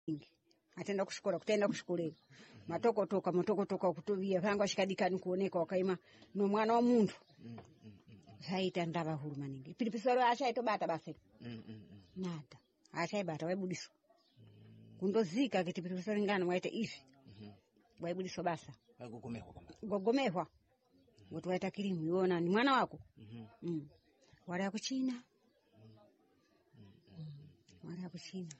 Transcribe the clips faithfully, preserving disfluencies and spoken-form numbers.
atenda kushikora kutenda kushikore matoko toka matoko toka kutovia panga shikadikani kuoneka wakaima no mwana wa muntu saita ndava huru maningi pilipisoro achaito bata basi nada achaibata waibudiso kundozika kiti pilipisoro ngana waite ifi waibudiso basa gogomehwa kama gogomehwa watu waita kilimu yona ni mwana wako mm wale ya kuchina wale ya kuchina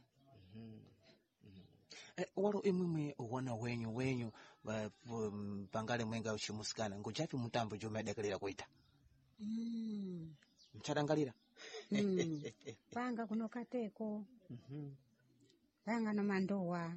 Eh, waro imwe wana wenyu wenyu pangale mwenga uchimusikana ngochapi mutambo jo madakalira kuita mm mchadangalira mm panga kuno kateko mhm panga no mandowa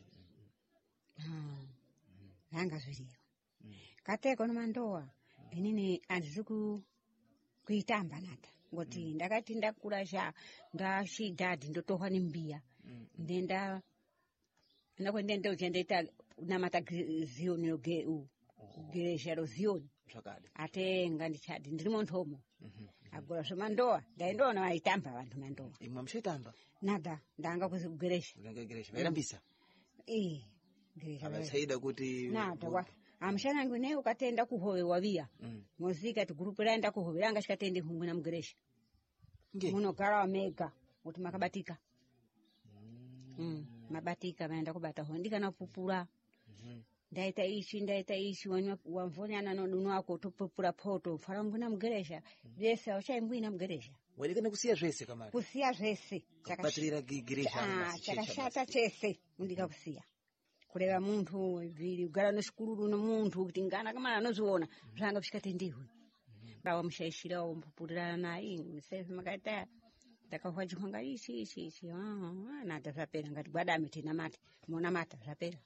ah panga ziliyo kateko no mandowa inini anziku kuitamba nata ngoti ndakati ndakurasha ndashidadi ndotohwa nimbia ndenda nakwenda ndo chendeta na matagizio nyoge u gereshero zioni chakade atenga ndichadi ndimo ntomo agora soma ndoa ndaendo na waitamba vantu mandoa imwe mshetamba nada ndanga kuzigeresha ndanga geresha verambisa eh geresha abasaida kuti nada wa amshana ngune ukatenda kuhowe wavia muzika tu group laenda kuhowe anga shikatende hungu na mgeresha muno gara wa mega kuti makabatika mm mabatika baenda kubata hondika na pupura mhm ndaita ishi ndaita ishi wanywa wamvonyana no duno wako tupupura poto farambuna mgeresha byese achaimbuina mgeresha walikana kusia zvese kamari kusia zvese chakapatirira gigeresha ah chakashata chese ndika kusia kureva muntu vili ugara no shikururu no muntu kuti ngana kama anoziona zvanga zvikatendiwe bawa mushaishira ompupurira naye msefe makaita ndakafwa chihonga ichi ichi ichi ah nada zvapera ngati gwadame tina mate mona mata zvapera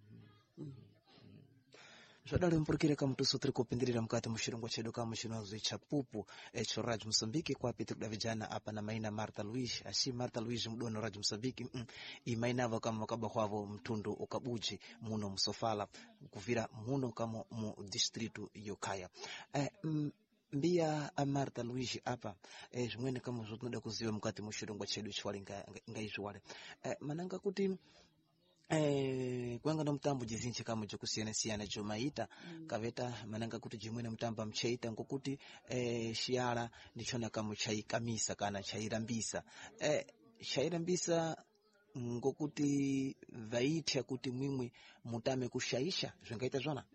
Jadale mpurikire kama tusotri kupendelera mkate mushirongo chedu kama mushinozo chapupu echo Radio Msambiki kwa Petro Davijana hapa na maina Martha Luis ashi Martha Luis mdono Radio Msambiki mm, imaina ava kama wakaba kwavo mtundu ukabuji muno msofala kuvira muno kama mu distritu yokaya eh, mm, mbia Martha Luis hapa eh jumwene kama zotunoda kuziwe mkate mushirongo chedu chwali nga, nga izwale eh, mananga kuti Eh kwanga no mtambo jizinche kama jokusiyana siyana jomaita mm. kaveta mananga kuti jimwene mtamba mcheita ngokuti eh shiara ndichona kama chai kamisa kana chairambisa eh chairambisa ngokuti vaitya kuti mwimwe mutame kushaisha zvingaita zvona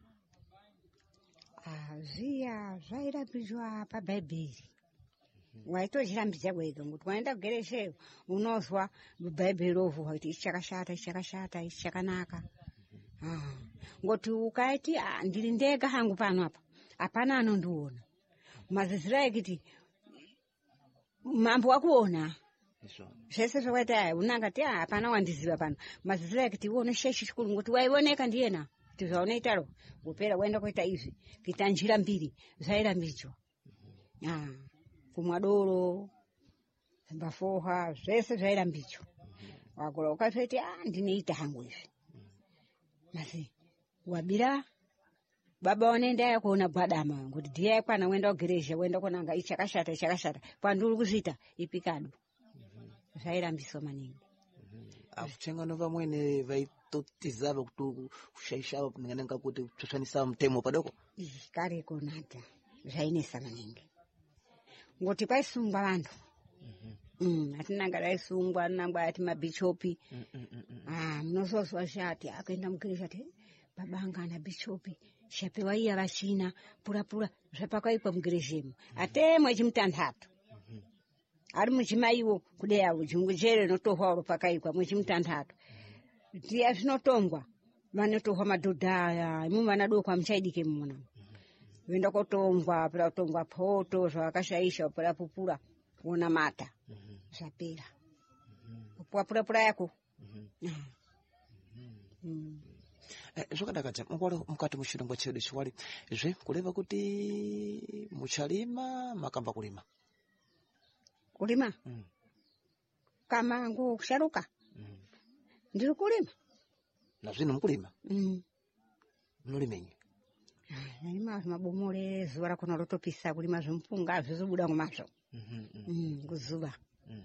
ah zia zvairambizwa pa Bible waito chirambidza kwega ngokuti waenda kugereshe unozwa muBhayibheri rovu kuti chakashata chakashata chakanaka ah ngokuti ukaiti ndiri ndega hangu pano apa apana anondiona mazizira kuti mambo wakuona zvese zvakaita unanga ti apana wandiziva pano mazizira kuti uone sheshi chikuru ngokuti waioneka ndiyena kuti zvaonoita ro kupera waenda kuita izvi kitanjira mbiri zvairambidzwa ah kumwadoro mbafoha zvese zvairambidzwa wakora ukatoti ah ndinoita hangu izvi masi wabira baba wanaenda yakuona gwadama ngokuti ndiye yakwana wenda kugeresha wenda konanga ichakashata ichakashata panduri kuzvita ipikado zvairambiswa maningi akuchenga no vamwene vaitotizava kuti kushaishava kunanga kuti kutsvatsvanisa mutemo padoko kare konata zvainesa maningi ngoti paisungwa vantu mhm mm atinanga daisungwa nangwa ati mabichopi ah mnososwa shati akaenda mugeresha ati babanga na bichopi shapewa iya vachina pura pura zvapakaipa mugereshemo atemwe chimutandatu ari muchimaiwo kudeya ujungu jere notohwa ro pakaikwa muchimutandatu ndiye zvinotongwa vanotohwa madhodha imu vana doko amchaidike muna wenda kotongwa pera tongwa poto zvakashaisha pera pupura ona mata zvapera kupwa pura pura yako mhm eh zvakadakata mkwalo mukati mushirongwa chedu chiwali zve kuleva kuti muchalima makamba kulima kulima mm. kama ngo kusharuka mm. ndiri kulima na zvino mukulima mm. mulimenye nalima mabomole zuwa rakona rotopisa kulima zvimpunga zvizobuda ngomazvo mhm mm, kuzuba mhm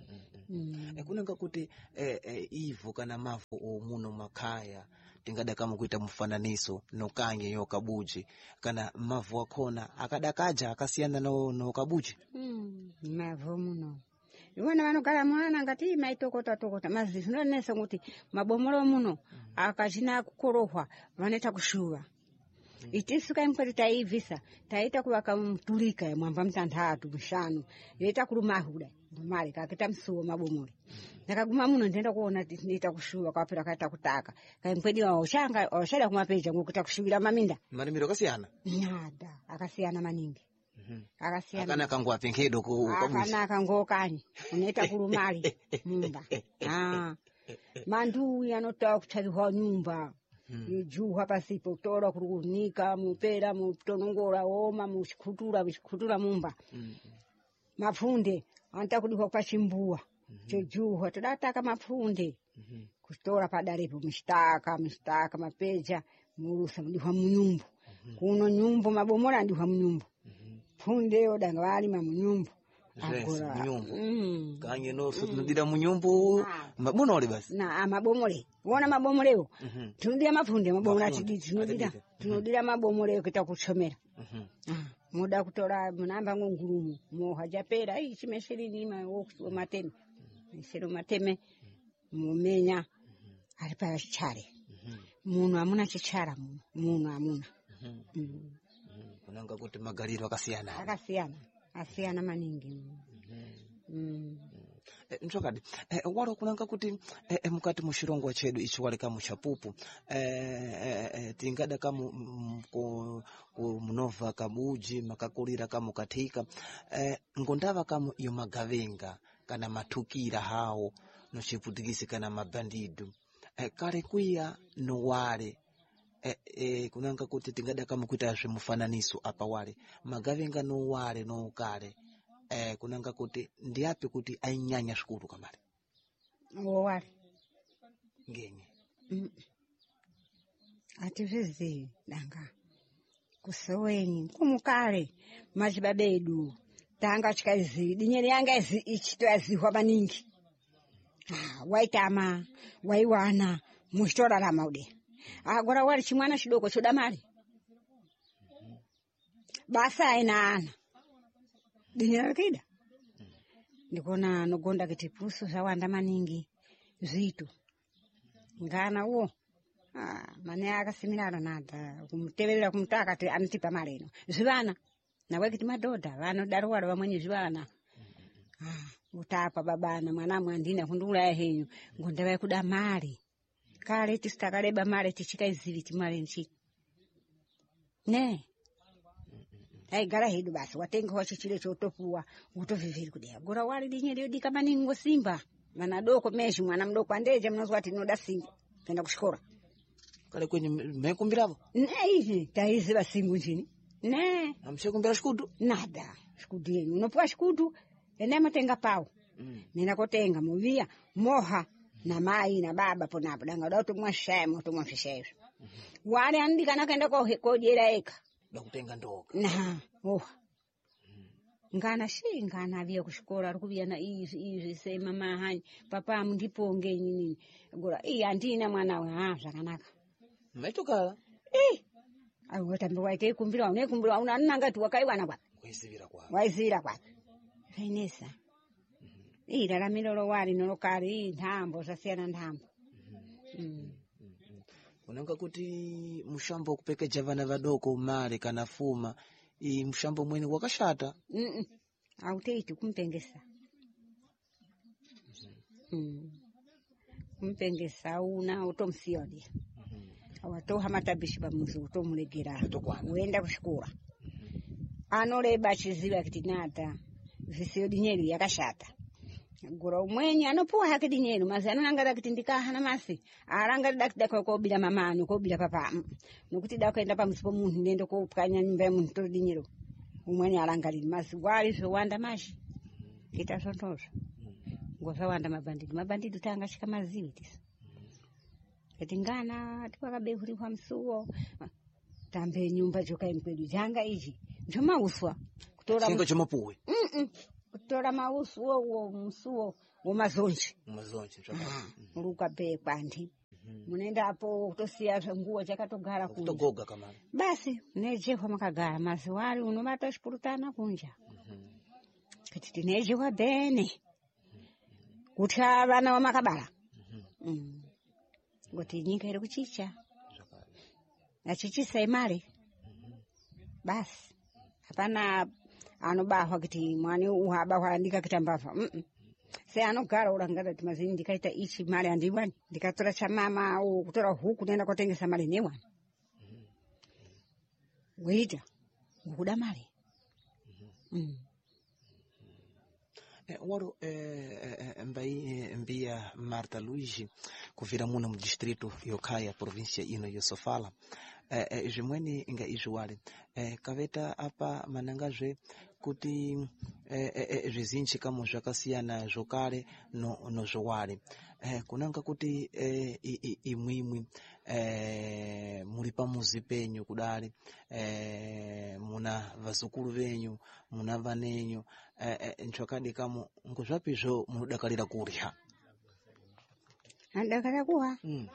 Mm. E, kunanga kuti e, e, ivo kana mafu omuno makaya tingada kama kuita mfananiso nokanye yo kabuji kana mavu akona akadakaja akasiyana no, no kabuji. Mm. Mavu muno iwana vanogara mwana ngati maitokota tokota mazi zvinonesa kuti mabomoro muno akachina kukorohwa vanoita kushuva. Mm. Itisuka imkweti taivisa taita kuvaka mturika mwamba mtandatu mshanu yoita kurumahuda mali kakita msuwo mabomore. Nakaguma muno ndenda kuona ndita kushuva kwapera kaita kutaka kaimkwedi wao shanga oshada kumapeja ngokuta kushuvira maminda marimiro kasiyana nada akasiyana maningi. Mhm. Akasiyana akana kangwa penkedo ko kabuji akana kangokani unaita kurumali mumba ah mandu yanota kuchaviwa nyumba. Hmm. Juha pasipo utora kurunika mupera mutonongora oma mushikutura mushikutura mumba. Hmm. Mafunde anta kudiwa kwa chimbua. Mm-hmm. Chojuha tudataka mafunde. Mm-hmm. Kutora padaripo mshtaka mshtaka mapeja murusa ndiwa munyumbu. Mm-hmm. Kuno nyumbu mabomora ndiwa munyumbu. Mm-hmm. Funde odanga wali ma munyumbu. Agora munyumbu. Mm. Kanye no so tunadira munyumbu mabonole basi. Na mabomole. Wona mabomoleo. Mm-hmm. Tunadira mafunde mabomora chidi tunadira. Tunadira mabomoleo kita kuchomera. Mhm. Ah. Muda kutora munamba ngungulumu moha japera hii chimeshiri ni ma mateme. Sero mateme mumenya ari pa chare. Munhu amuna chichara munhu. Munhu amuna. Mhm. Kunanga kuti magaliro akasiyana. Akasiyana. Asiyana maningi. Mhm. E, Mchokadi, e, waro kunanga kuti e, e, mukati mushirongo chedu ichi wale kamu chapupu e, e, e, tingada kamu m, ko, ko mnova kamuji makakulira kamu katika e, ngondava kamu iyo magavenga kana matukira hao no chiputikisi kana mabandidu e, kare kuya no wale e, e, kunanga kuti tingada kamu kuita mufananiso apa wale magavenga no wale no kare. Eh, kunanga kuti ndiapi kuti ainyanya shukuru kamari wowari ngenye. Mm. Ativizi danga kusoweni kumukare machibabedu tanga chikaizi dinyeri yanga izi ichitoazihwa maningi. Ah, waitama waiwana mushtora la maude agora wali chimwana chidoko choda mali basa aina dinyera kida. Ndikona nogonda kitipusu zawanda maningi zitu. Ngana uo. Ah, mane akasimilana nada kumtebelera kumtaka ati antipa maleno. Zivana. Na wekiti madoda vano darwara vamwenye zivana. Ah, utapa babana mwana mwandina kundula henyu ngonda vaye kuda mali. Kale tistakaleba mali tichika iziviti mali nchi. Ne. Ai gara hidu basi watenga wachichile chotopuwa utoviviri kudea gora wali dinyeri dika maningo simba mana doko meshi mwana mdoko andeje mnozwa ati noda singo tenda kushikora kale kwenye mekumbiravo ne hizi taizi basingu chini ne amshekumbira shikudu nada shikudu yenu unopuwa shikudu ene matenga pao. Mm. Nina kotenga muvia moha na mai na baba ponapo danga doto mwashemo to mwafishezo. Mm-hmm. Wale andika nakenda ko kojera eka kutenga ndoka na oh. Mm. Ngana shi ngana vya kushikora rukubia na izi izi sema mahani papa ndipo ngenyi nini gora i andina mwana wa ah zakanaka maitokala eh awota mbi waike kumbira une kumbira una nanga tu wakaiwana kwa waizivira kwa waizivira kwa Vanessa. Mm-hmm. Ira la milolo wali nolokari ntambo sasiana ntambo. Mhm. Mm. Unanga kuti mushambo kupekeja vana vadoko mali kana fuma i mushambo mweni wakashata. Mhm. Auteiti kumpengesa. Mhm. Mm. Kumpengesa una utomsiodi. Mhm. Awatoha matabishi bamuzi utomulegera. Uenda kushikura. Mhm. Anole bachiziba kitinata. Visio dinyeri yakashata. Gura umwenye anopuwa haki dinyeri mazi anangara kitindika hana masi aranga dakidaka ko bila mamani ko bila papa nukuti dako enda pa musipo muntu ndendo ko pkanya nyumba muntu to dinyero umwenye aranga li masi wali so wanda mashi kita sontoso ngosa wanda mabandidi mabandidi tanga shika maziwi tisa ketingana twakabehuri kwa msuo tambe nyumba joka impedu janga iji njoma uswa kutora singo chomapuwe mhm kutora mausu wo msuo umazonje Umazonje zvakadaro. uluka be kwanti munaendapo kutosiya nguo chakatogara kunja Kutogoga kamani. basi nejehwa makagara mazuwari unomata chipurutana kunja kuti tinejehwa bene kuti vana vamakabara Mm. ngoti nyika iri kuchicha achichisa imali basi hapana anobahwa kuti mwani uhaba hwaandika kitambava mm -mm. Se anogara urangara kuti mazini ndikaita ichi mali andiwani ndikatora chamama au kutora huku nenda kotengesa mali newani weita ngukuda mali mm. Eh, waro eh, mbai mbia Marta Luigi kuvira muno mu distrito yokaya província ino yosofala eh, eh, jimweni inga ijuwali eh, kaveta apa manangazve kuti eh, eh, zvizinji kamo zvakasiyana zvokare no, no zvowali eh, kunanga kuti eh, imwimwi eh, muri pamuzi penyu kudali eh, muna vazukulu venyu muna vanenyu eh, eh, nchokadi kamo ngozvapizvo munodakarira kurya andakarira kuha mm.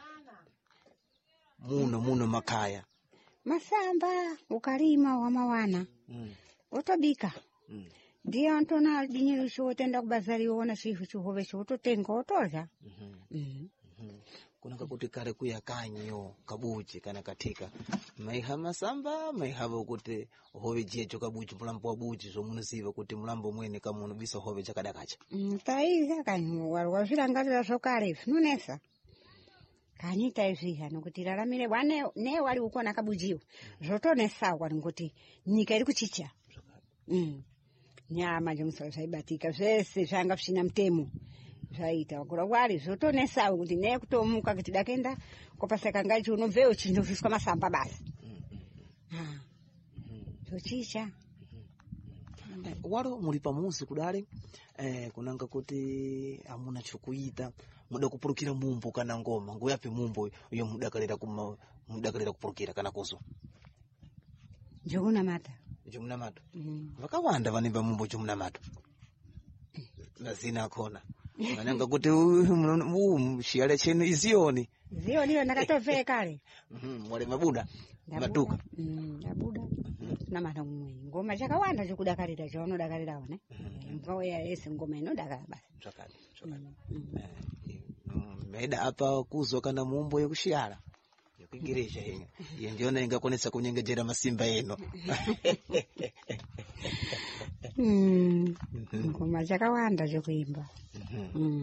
muno muno makaya masamba ukalima wamawana mm. otobika mm. ndiyo antona dinyiro chotenda kubazariona chifu chihove chototenga otorya mm -hmm. mm. mm -hmm. kunanga kuti kare kuya kanyo kabuchi kana katika maiha masamba maihava kuti hove jecho kabuchi mulambo wa buchi zvomunoziva kuti mulambo mwene kama unobisa hove chakadakacha mm, taiza kanyo wazvirangarira zvokare zvinonesa kanyi taizviha nokuti raramire wane ne wali ukona kabujiwa zvotonesawa ngoti nyika iri kuchicha mm. nyama jemusoro zvaibatika zvese zvanga zvisina mutemo zvaita wakura wari zvotonesawo kuti ne kutomuka kuti dakenda kopasaka ngachi unobveyo chinofiswa masamba basi ha zvochicha waro muri pamuzi kudale eh, kunanga kuti amuna chokuita muda kupurukira mumbo kana ngoma ngoyapi mumbo uyo mudakalira kuma mudakalira kupurukira kana kuzo joguna mata jomuna mato mm. vakawanda vanemba mumbo jomuna mato mazina akona vananga kuti uh, shiyale chenu izioni zioni yo ndakatovere kale mhm mwale mabuda maduka mm abuda na mata kumwe ngoma chakawanda chokudakarira chaunodakarira one mvawo ya ese ngoma inodakara basi zvakadi zvakadi eh meda apa kuzo kana mumbo yekushiyala yokugireja yenye iyo ndiona ingakonesa kunyengejera masimba eno mm ngoma chakawanda chokuimba mm